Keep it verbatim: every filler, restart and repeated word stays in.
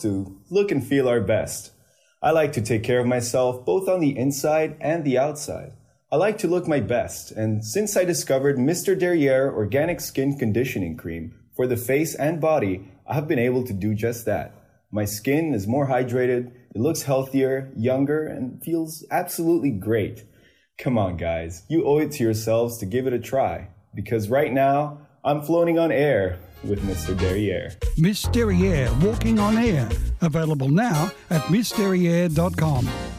to look and feel our best. I like to take care of myself both on the inside and the outside. I like to look my best, and since I discovered Mister Derriere Organic Skin Conditioning Cream for the face and body, I have been able to do just that. My skin is more hydrated, it looks healthier, younger, and feels absolutely great. Come on, guys, you owe it to yourselves to give it a try, because right now, I'm floating on air with Mister Derriere. Miss Derriere Walking on Air, available now at miss derriere dot com.